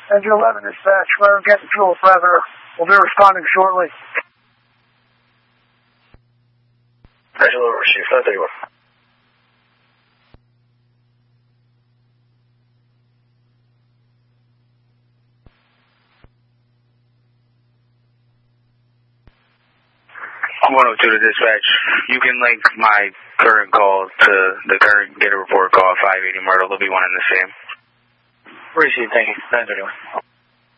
Engine 11 dispatch, we're getting fuel further. We'll be responding shortly. Engine 11, receive 531. I'm 102 to dispatch. You can link my current call to the current data report call 580 Myrtle. They'll be one and the same. Receive, thank you. 931.